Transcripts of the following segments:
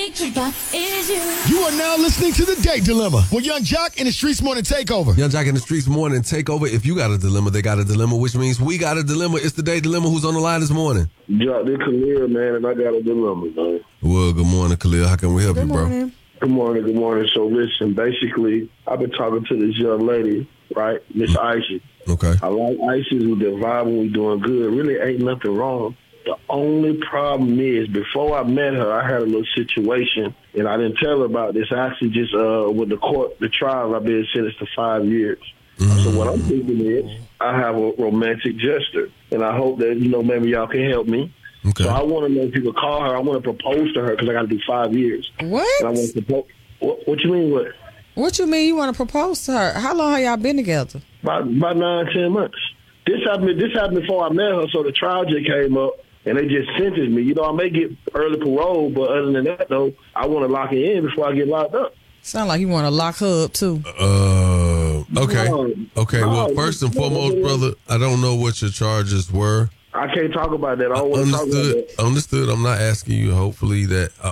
You are now listening to The Date Dilemma with Young Jock and the Streets Morning Takeover. Young Jock and the Streets Morning Takeover. If you got a dilemma, they got a dilemma, which means we got a dilemma. It's The Date Dilemma. Who's on the line this morning? Jock, this Khalil, man, and I got a dilemma, man. Well, good morning, Khalil. How can we help you, bro? Good morning. So listen, basically, I've been talking to this young lady, right, Miss Isis. Okay. I like Isis with the vibe when we doing good. Really ain't nothing wrong. The only problem is, before I met her, I had a little situation, and I didn't tell her about this. I actually just, with the trial, I've been sentenced to 5 years. So what I'm thinking is, I have a romantic gesture, and I hope that, maybe y'all can help me. Okay. So I want to know if you could call her. I want to propose to her because I got to do 5 years. What? And I want to propose. What you mean, what? What you mean you want to propose to her? How long have y'all been together? About 9-10 months. This happened before I met her, so the trial just came up, and they just sentenced me. I may get early parole, but other than that, though, I want to lock it in before I get locked up. Sound like you want to lock her up, too. Okay. Okay, well, first and foremost, brother, I don't know what your charges were. I can't talk about that. I don't want to talk about that. Understood. I'm not asking you. Hopefully,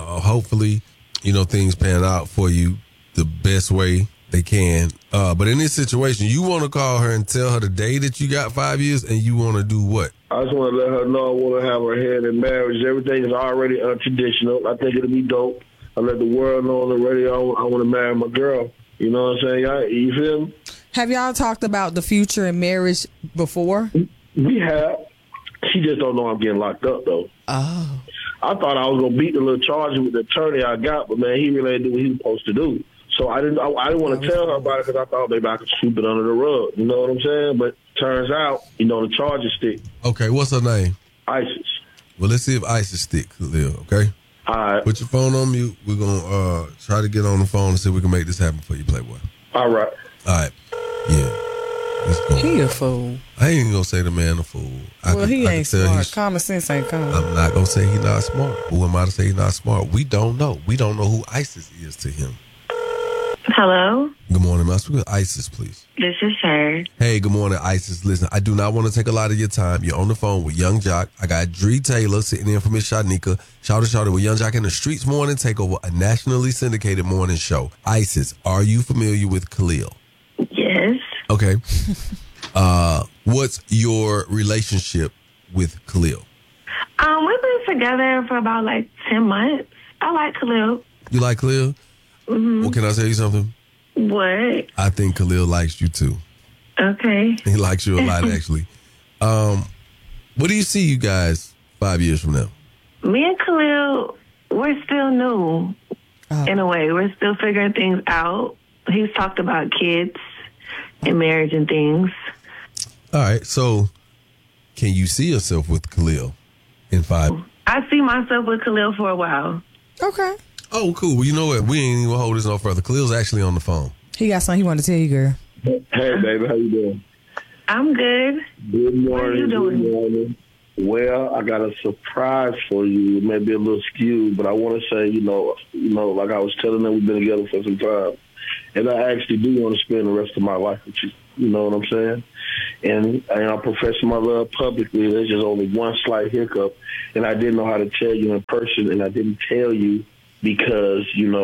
things pan out for you the best way they can. But in this situation, you want to call her and tell her the day that you got 5 years, and you want to do what? I just want to let her know I want to have her hand in marriage. Everything is already untraditional. I think it'll be dope. I let the world know on the radio I want to marry my girl. You know what I'm saying? You feel me? Have y'all talked about the future in marriage before? We have. She just don't know I'm getting locked up, though. Oh. I thought I was going to beat the little charges with the attorney I got, but, man, he really didn't do what he was supposed to do. So I didn't want to tell her about it because I thought maybe I could sweep it under the rug. You know what I'm saying? But turns out, the charges stick. Okay, what's her name? Isis. Well, let's see if Isis sticks, Khalil, okay? All right. Put your phone on mute. We're going to try to get on the phone and see if we can make this happen for you, Playboy. All right. All right. Yeah. Let's go. He a fool. I ain't going to say the man a fool. He ain't smart. Common sense ain't common. I'm not going to say he's not smart. Who am I to say he's not smart? We don't know. We don't know who Isis is to him. Hello? Good morning. May I speak with Isis, please? This is her. Hey, good morning, Isis. Listen, I do not want to take a lot of your time. You're on the phone with Young Jock. I got Dree Taylor sitting in for Miss Shanika. Shout with Young Jock and the Streets Morning Takeover, a nationally syndicated morning show. Isis, are you familiar with Khalil? Yes. Okay. What's your relationship with Khalil? We've been together for about 10 months. I like Khalil. You like Khalil? Mm-hmm. Well, can I tell you something? What? I think Khalil likes you too. Okay. He likes you a lot, actually. What do you see you guys 5 years from now? Me and Khalil, we're still new in a way. We're still figuring things out. He's talked about kids and marriage and things. All right. So can you see yourself with Khalil in 5 years? I see myself with Khalil for a while. Okay. Oh, cool. Well, you know what? We ain't even hold this no further. Khalil's actually on the phone. He got something he wanted to tell you, girl. Hey, baby. How you doing? I'm good. Good morning. What are you doing? Good morning. Well, I got a surprise for you. It may be a little skewed, but I want to say, like I was telling them, we've been together for some time. And I actually do want to spend the rest of my life with you. You know what I'm saying? And I'm professing my love publicly. There's just only one slight hiccup. And I didn't know how to tell you in person, and I didn't tell you because,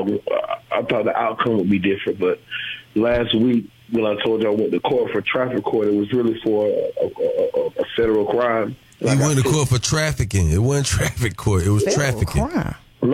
I thought the outcome would be different. But last week, when I told you I went to court for traffic court, it was really for a federal crime. You went to court for trafficking. It wasn't traffic court. It was trafficking. Crime.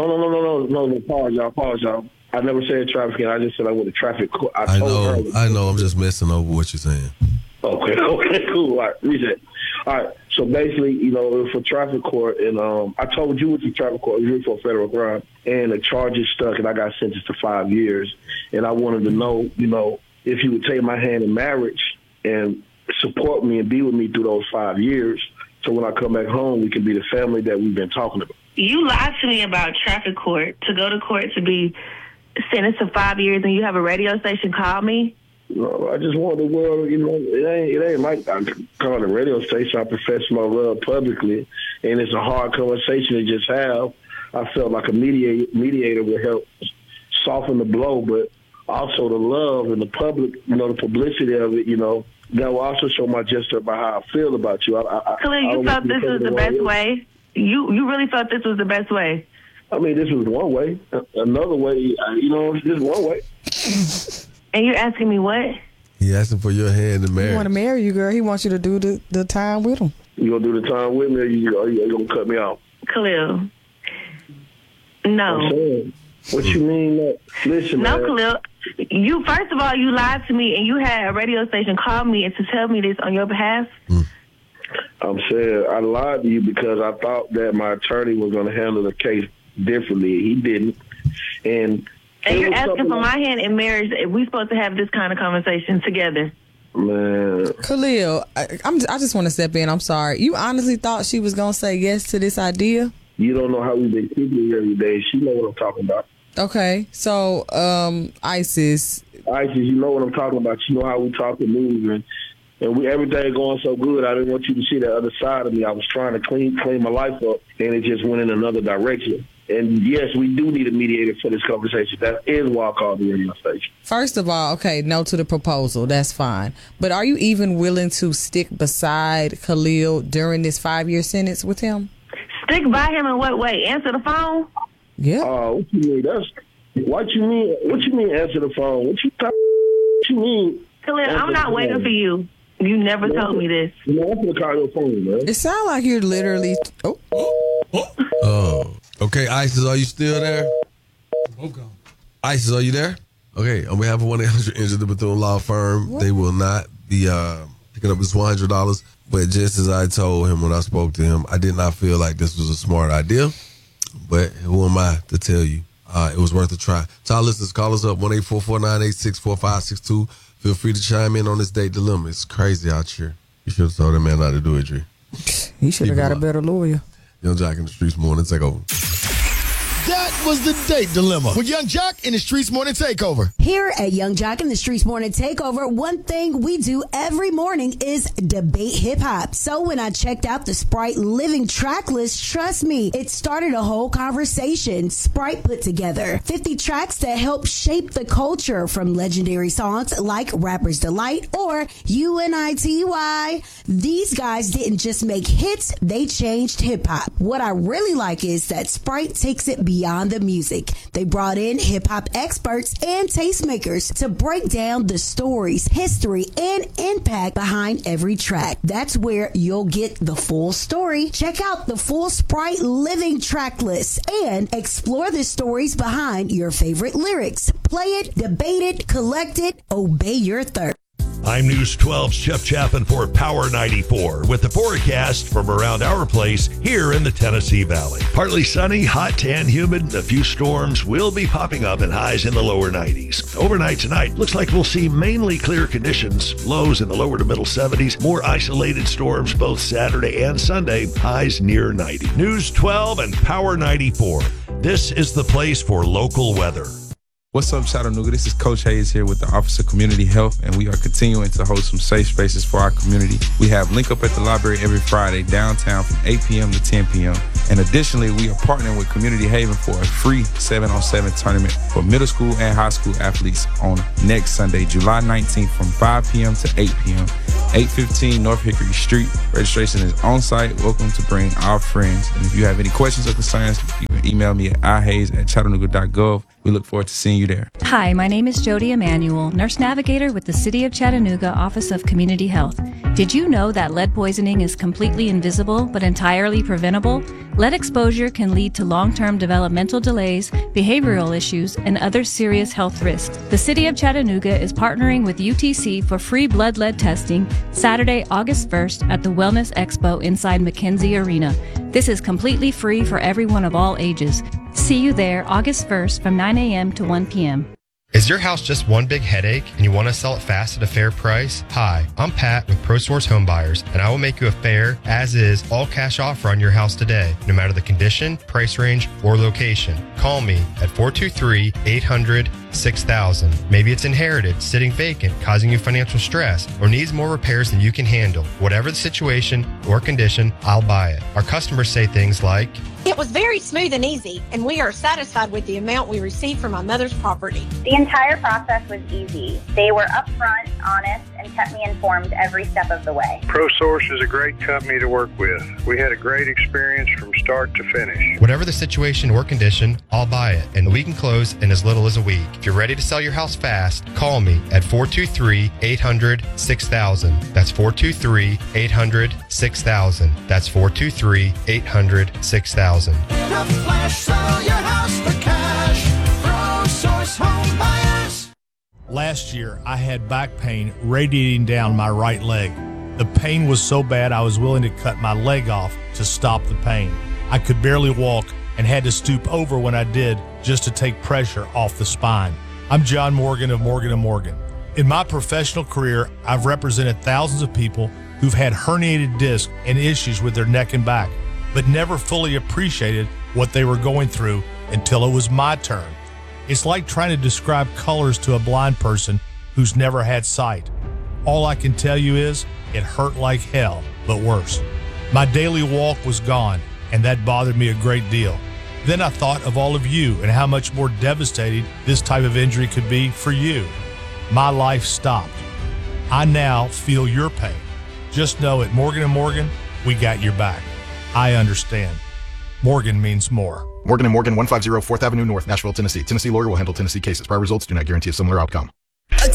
No. Pause, y'all. I never said trafficking. I just said I went to traffic court. I know. I'm just messing over what you're saying. Okay, cool. All right, reset. All right, so basically, it was for traffic court, and I told you it was a traffic court. It was really for a federal crime, and the charges stuck, and I got sentenced to 5 years. And I wanted to know, if you would take my hand in marriage and support me and be with me through those 5 years, so when I come back home, we can be the family that we've been talking about. You lied to me about traffic court, to go to court to be sentenced to 5 years, and you have a radio station call me? No, I just want the world, it ain't like I call the radio station. I profess my love publicly, and it's a hard conversation to just have. I felt like a mediator would help soften the blow, but also the love and the public, the publicity of it, that will also show my gesture about how I feel about you. Khalil, you felt this was the best way? You really felt this was the best way? I mean, this was one way. Another way, just one way. And you're asking me what? He asking for your hand in marriage. He want to marry you, girl. He wants you to do the time with him. You gonna do the time with me, or you gonna cut me off? Khalil. No. What you mean? Listen, no, man. Khalil. You, first of all, you lied to me, and you had a radio station call me and to tell me this on your behalf. I'm saying I lied to you because I thought that my attorney was going to handle the case differently. He didn't. And you're asking for my hand in marriage. We're supposed to have this kind of conversation together. Man. Khalil, I just want to step in. I'm sorry. You honestly thought she was going to say yes to this idea? You don't know how we've been keeping every day. She know what I'm talking about. Okay. So, Isis, you know what I'm talking about. You know how we talk and move, and everything going so good. I didn't want you to see the other side of me. I was trying to clean my life up, and it just went in another direction. And yes, we do need a mediator for this conversation. That is why I called the radio station. First of all, okay, no to the proposal. That's fine. But are you even willing to stick beside Khalil during this 5-year sentence with him? Stick by him in what way? Answer the phone? Yeah. What you mean? What you mean? Answer the phone? What you mean? Khalil, I'm not waiting for you. You never told me this. I'm going to call your phone, man. It sounds like you're literally... Oh. Okay, Isis, are you still there? Both gone. Isis, are you there? Okay, on behalf of 1-800 the Bethune Law Firm, they will not be picking up this $100. But just as I told him when I spoke to him, I did not feel like this was a smart idea. But who am I to tell you? It was worth a try. So our listeners, call us up, 1-844-986-4562. Feel free to chime in on this date dilemma. It's crazy out here. You should have told that man not to do it, Dre. He should have got a better lawyer. Young Jock in the Streets Morning Takeover. That was the date dilemma with Young Jock in the Streets Morning Takeover. Here at Young Jock in the Streets Morning Takeover, one thing we do every morning is debate hip hop. So when I checked out the Sprite Living track list, trust me, it started a whole conversation. Sprite put together 50 tracks that help shape the culture, from legendary songs like Rapper's Delight or UNITY. These guys didn't just make hits, they changed hip hop. What I really like is that Sprite takes it beyond the music. They brought in hip hop experts and tastemakers to break down the stories, history, and impact behind every track. That's where you'll get the full story. Check out the full Sprite Living track list and explore the stories behind your favorite lyrics. Play it, debate it, collect it, obey your thirst. I'm News 12's Jeff Chapin for Power 94 with the forecast from around our place here in the Tennessee Valley. Partly sunny, hot and humid. A few storms will be popping up and highs in the lower 90s. Overnight tonight, looks like we'll see mainly clear conditions. Lows in the lower to middle 70s. More isolated storms both Saturday and Sunday. Highs near 90. News 12 and Power 94. This is the place for local weather. What's up, Chattanooga? This is Coach Hayes here with the Office of Community Health, and we are continuing to host some safe spaces for our community. We have Link Up at the Library every Friday downtown from 8 p.m. to 10 p.m. And additionally, we are partnering with Community Haven for a free 7-on-7 tournament for middle school and high school athletes on next Sunday, July 19th from 5 p.m. to 8 p.m. 815 North Hickory Street. Registration is on site. Welcome to bring our friends. And if you have any questions or concerns, you can email me at ihayes@chattanooga.gov. We look forward to seeing you there. Hi, my name is Jody Emanuel, nurse navigator with the City of Chattanooga Office of Community Health. Did you know that lead poisoning is completely invisible but entirely preventable? Lead exposure can lead to long-term developmental delays, behavioral issues, and other serious health risks. The City of Chattanooga is partnering with UTC for free blood lead testing Saturday, August 1st at the Wellness Expo inside McKenzie Arena. This is completely free for everyone of all ages. See you there August 1st from 9 a.m. to 1 p.m. Is your house just one big headache and you want to sell it fast at a fair price? Hi, I'm Pat with ProSource Home Buyers, and I will make you a fair, as-is, all-cash offer on your house today, no matter the condition, price range, or location. Call me at 423-800-6000. Maybe it's inherited, sitting vacant, causing you financial stress, or needs more repairs than you can handle. Whatever the situation or condition, I'll buy it. Our customers say things like, "It was very smooth and easy, and we are satisfied with the amount we received from my mother's property." The entire process was easy. They were upfront, honest, and kept me informed every step of the way. ProSource is a great company to work with. We had a great experience from start to finish. Whatever the situation or condition, I'll buy it, and we can close in as little as a week. If you're ready to sell your house fast, call me at 423-800-6000. That's 423-800-6000. That's 423-800-6000. Flash sell your house for cash. ProSource Home Buyers. Last year, I had back pain radiating down my right leg. The pain was so bad I was willing to cut my leg off to stop the pain. I could barely walk and had to stoop over when I did just to take pressure off the spine. I'm John Morgan of Morgan & Morgan. In my professional career, I've represented thousands of people who've had herniated discs and issues with their neck and back, but never fully appreciated what they were going through until it was my turn. It's like trying to describe colors to a blind person who's never had sight. All I can tell you is it hurt like hell, but worse. My daily walk was gone, and that bothered me a great deal. Then I thought of all of you and how much more devastating this type of injury could be for you. My life stopped. I now feel your pain. Just know at Morgan & Morgan, we got your back. I understand. Morgan means more. Morgan & Morgan, 150 4th Avenue North, Nashville, Tennessee. Tennessee lawyer will handle Tennessee cases. Prior results do not guarantee a similar outcome.